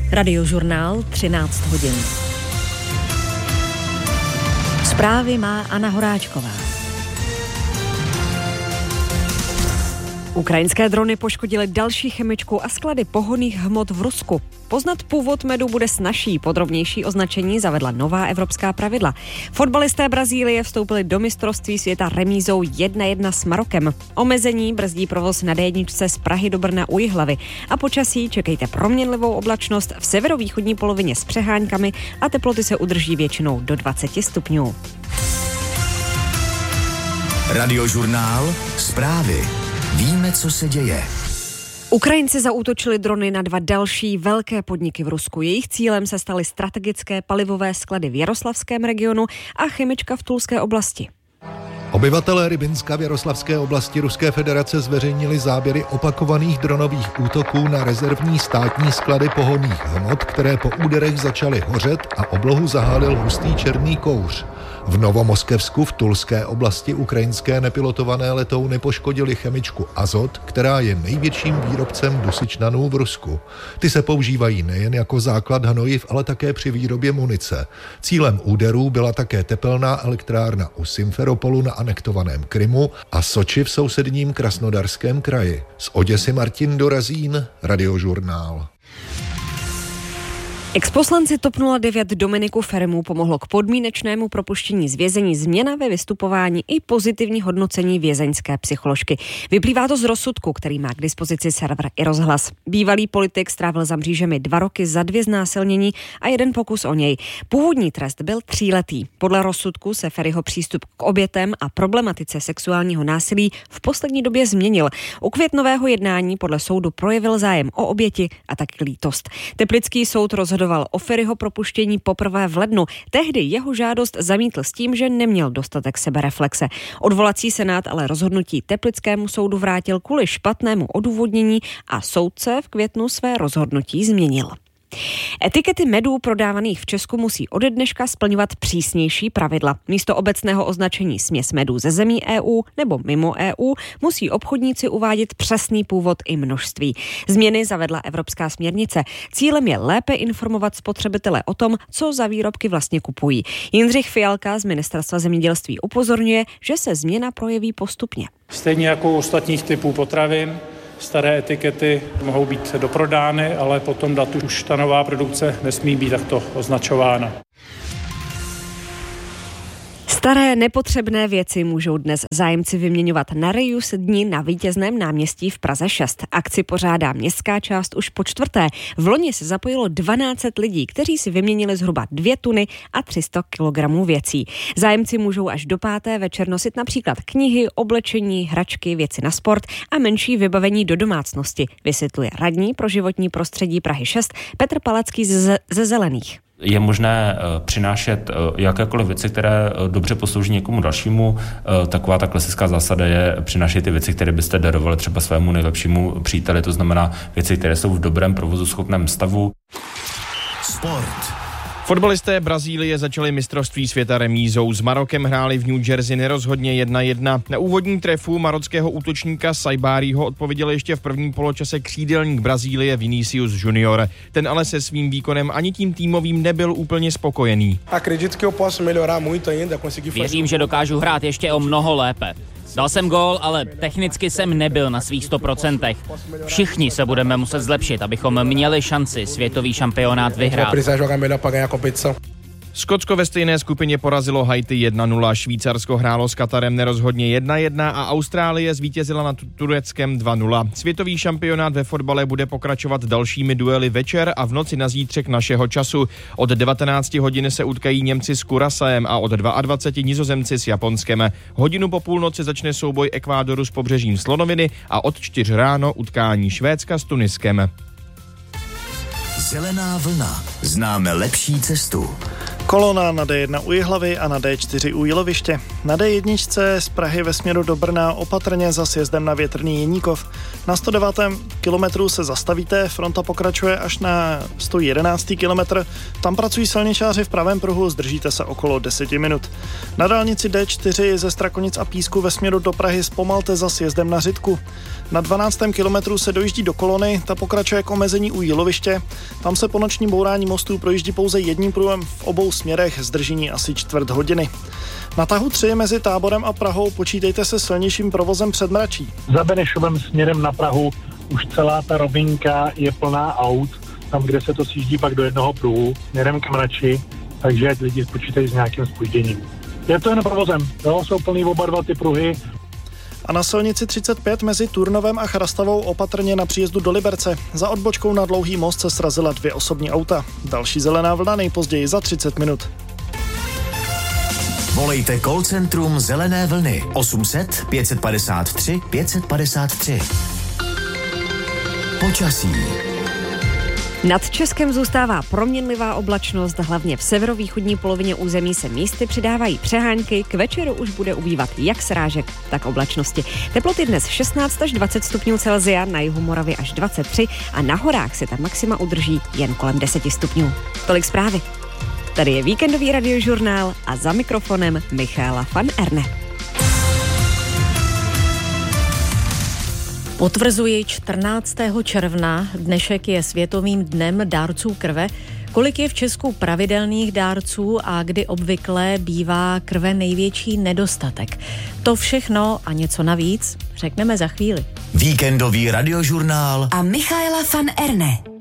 Radiožurnál 13 hodin. Zprávy má Anna Horáčková. Ukrajinské drony poškodily další chemičku a sklady pohonných hmot v Rusku. Poznat původ medu bude snazší, podrobnější označení zavedla nová evropská pravidla. Fotbalisté Brazílie vstoupili do mistrovství světa remízou 1-1 s Marokem. Omezení brzdí provoz na D1 z Prahy do Brna u Jihlavy. A počasí čekejte proměnlivou oblačnost v severovýchodní polovině s přeháňkami a teploty se udrží většinou do 20 stupňů. Radiožurnál, zprávy. Víme, co se děje. Ukrajinci zaútočili drony na 2 další velké podniky v Rusku. Jejich cílem se staly strategické palivové sklady v Jaroslavském regionu a chemička v Tulské oblasti. Obyvatelé Rybinska v Jaroslavské oblasti Ruské federace zveřejnili záběry opakovaných dronových útoků na rezervní státní sklady pohonných hmot, které po úderech začaly hořet a oblohu zahálil hustý černý kouř. V Novomoskevsku v Tulské oblasti ukrajinské nepilotované letouny poškodily chemičku Azot, která je největším výrobcem dusičnanů v Rusku. Ty se používají nejen jako základ hnojiv, ale také při výrobě munice. Cílem úderů byla také tepelná elektrárna u Simferopolu na anektovaném Krymu a Soči v sousedním Krasnodarském kraji. Z Oděsy Martin Dorazín, Radiožurnál. Exposlanci TOP 09 Dominiku Ferimu pomohlo k podmínečnému propuštění z vězení změna ve vystupování i pozitivní hodnocení vězeňské psycholožky. Vyplývá to z rozsudku, který má k dispozici server iRozhlas. Bývalý politik strávil za mřížemi 2 roky za 2 znásilnění a 1 pokus o něj. Původní trest byl 3letý. Podle rozsudku se Feriho přístup k obětem a problematice sexuálního násilí v poslední době změnil. U květnového jednání podle soudu projevil zájem o oběti a taky lítost. Teplický soud rozhodoval o Feriho propuštění poprvé v lednu. Tehdy jeho žádost zamítl s tím, že neměl dostatek sebereflexe. Odvolací senát ale rozhodnutí Teplickému soudu vrátil kvůli špatnému odůvodnění a soudce v květnu své rozhodnutí změnil. Etikety medů prodávaných v Česku musí ode dneška splňovat přísnější pravidla. Místo obecného označení směs medů ze zemí EU nebo mimo EU musí obchodníci uvádět přesný původ i množství. Změny zavedla evropská směrnice. Cílem je lépe informovat spotřebitele o tom, co za výrobky vlastně kupují. Jindřich Fialka z Ministerstva zemědělství upozorňuje, že se změna projeví postupně. Stejně jako u ostatních typů potravin, staré etikety mohou být doprodány, ale po tom datu už ta nová produkce nesmí být takto označována. Staré nepotřebné věci můžou dnes zájemci vyměňovat na Reuse dni na Vítězném náměstí v Praze 6. Akci pořádá městská část už po 4. V loni se zapojilo 12 lidí, kteří si vyměnili zhruba 2 tuny a 300 kilogramů věcí. Zájemci můžou až do 5. večer nosit například knihy, oblečení, hračky, věci na sport a menší vybavení do domácnosti, vysvětluje radní pro životní prostředí Prahy 6 Petr Palacký ze Zelených. Je možné přinášet jakékoliv věci, které dobře poslouží někomu dalšímu. Taková ta klasická zásada je přinášet ty věci, které byste darovali třeba svému nejlepšímu příteli, to znamená věci, které jsou v dobrém provozuschopném stavu. Sport. Fotbalisté Brazílie začali mistrovství světa remízou. S Marokem hráli v New Jersey nerozhodně 1-1. Na úvodní trefu marockého útočníka Saibáriho odpověděl ještě v prvním poločase křídelník Brazílie Vinícius Junior. Ten ale se svým výkonem ani tím týmovým nebyl úplně spokojený. Věřím, že dokážu hrát ještě o mnoho lépe. Dal jsem gól, ale technicky jsem nebyl na svých 100%. Všichni se budeme muset zlepšit, abychom měli šanci světový šampionát vyhrát. Skotsko ve stejné skupině porazilo Haiti 1-0, Švýcarsko hrálo s Katarem nerozhodně 1-1 a Austrálie zvítězila nad Tureckem 2-0. Světový šampionát ve fotbale bude pokračovat dalšími duely večer a v noci na zítřek našeho času. Od 19 hodin se utkají Němci s Curaçaem a od 22 Nizozemci s Japonskem. Hodinu po půlnoci začne souboj Ekvádoru s pobřežím Slonoviny a od 4 ráno utkání Švédska s Tuniskem. Zelená vlna. Známe lepší cestu. Kolona na D1 u Jihlavy a na D4 u Jiloviště. Na D1 z Prahy ve směru do Brna opatrně za sjezdem na Větrný Jeníkov. Na 109. kilometru se zastavíte, fronta pokračuje až na 111. kilometr. Tam pracují silničáři v pravém pruhu, zdržíte se okolo 10 minut. Na dálnici D4 ze Strakonic a Písku ve směru do Prahy zpomalte za sjezdem na Řitku. Na 12. kilometru se dojíždí do Kolony, ta pokračuje k omezení u Jíloviště. Tam se po nočním bourání mostů projíždí pouze jedním pruhem v obou směrech, zdržení asi čtvrt hodiny. Na tahu 3 mezi Táborem a Prahou počítejte se silnějším provozem předmračí. Za Benešovem směrem na Prahu už celá ta rovinka je plná aut, tam, kde se to sjíždí pak do jednoho pruhu, směrem k Mrači, takže lidi počítají s nějakým zpožděním. Je to jen provozem, jsou plný oba dva ty pruhy. A na silnici 35 mezi Turnovem a Chrastavou opatrně na příjezdu do Liberce. Za odbočkou na Dlouhý most se srazila 2 osobní auta. Další zelená vlna nejpozději za 30 minut. Volejte call centrum Zelené vlny 800 553 553. Počasí. Nad Českem zůstává proměnlivá oblačnost, hlavně v severovýchodní polovině území se místy přidávají přehánky, k večeru už bude ubývat jak srážek, tak oblačnosti. Teploty dnes 16 až 20 stupňů Celsia, na jihu Moravy až 23 a na horách se ta maxima udrží jen kolem 10 stupňů. Tolik zprávy. Tady je víkendový radiožurnál a za mikrofonem Michaela van Erne. Potvrzuji 14. června, dnešek je Světovým dnem dárců krve. Kolik je v Česku pravidelných dárců a kdy obvykle bývá krve největší nedostatek? To všechno a něco navíc řekneme za chvíli. Víkendový radiožurnál a Michaela van Erne.